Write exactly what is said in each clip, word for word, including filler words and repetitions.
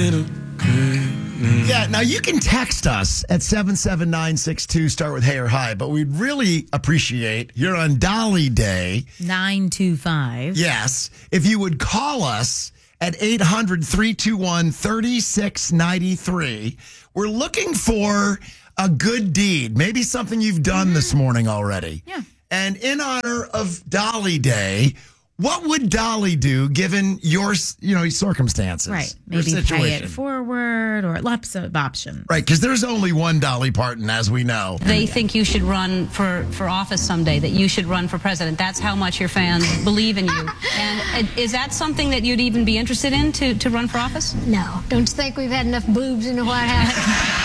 little crazy. Yeah, now you can text us at seven seven nine six two, start with hey or hi, but we'd really appreciate, you're on Dolly Day. nine two five. Yes, if you would call us at eight hundred, three two one, three six nine three. We're looking for a good deed, maybe something you've done mm-hmm. this morning already. Yeah. And in honor of Dolly Day, what would Dolly do given your, you know, circumstances? Right. Maybe pay it forward or lots of options. Right, because there's only one Dolly Parton, as we know. They think you should run for, for office someday, that you should run for president. That's how much your fans believe in you. And uh, is that something that you'd even be interested in, to, to run for office? No. Don't you think we've had enough boobs in the White House?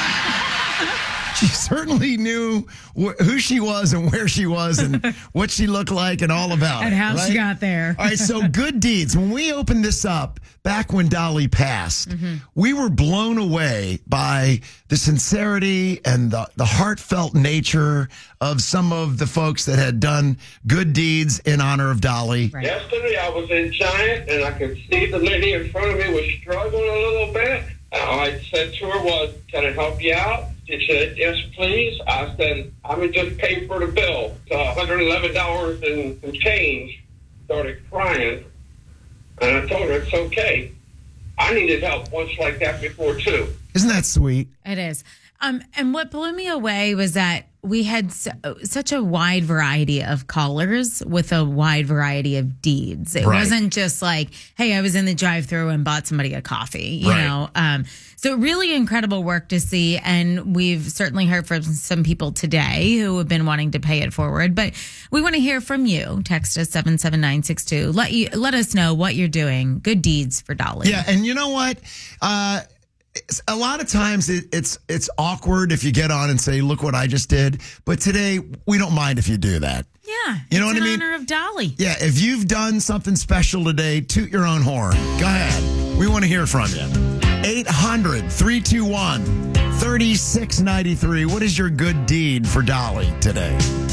She certainly knew wh- who she was and where she was and what she looked like and all about and it. And how right? she got there. All right, so good deeds. When we opened this up, back when Dolly passed, mm-hmm. we were blown away by the sincerity and the, the heartfelt nature of some of the folks that had done good deeds in honor of Dolly. Right. Yesterday, I was in Giant, and I could see the lady in front of me was struggling a little bit. All I said to her was, can I help you out? She said, yes, please. I said, I would just pay for the bill. It's one hundred eleven dollars and some change. Started crying. And I told her it's okay. I needed help once like that before, too. Isn't that sweet? It is. Um, and what blew me away was that we had so, such a wide variety of callers with a wide variety of deeds. It right. wasn't just like, hey, I was in the drive-thru and bought somebody a coffee, you right. know. Um, so really incredible work to see. And we've certainly heard from some people today who have been wanting to pay it forward. But we want to hear from you. Text us seven seven nine six two. Let you let us know what you're doing. Good deeds for Dolly. Yeah, and you know what? Uh A lot of times it, it's it's awkward if you get on and say, look what I just did. But today, we don't mind if you do that. Yeah. You know it's what I in mean? honor of Dolly. Yeah. If you've done something special today, toot your own horn. Go ahead. We want to hear from you. eight hundred, three two one, three six nine three. What is your good deed for Dolly today?